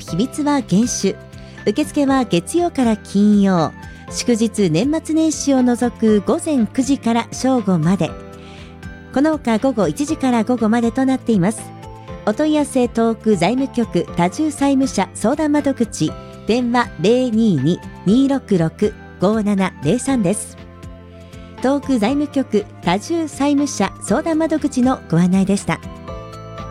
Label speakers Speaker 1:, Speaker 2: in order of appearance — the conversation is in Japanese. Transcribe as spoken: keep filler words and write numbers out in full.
Speaker 1: 秘密は厳守。受付は月曜から金曜、祝日年末年始を除く午前くじから正午まで。この他午後いちじから午後までとなっています。お問い合わせ東北財務局多重債務者相談窓口、電話 ゼロにーにーにーろくろくごーななゼロさん です。東北財務局多重債務者相談窓口のご案内でした。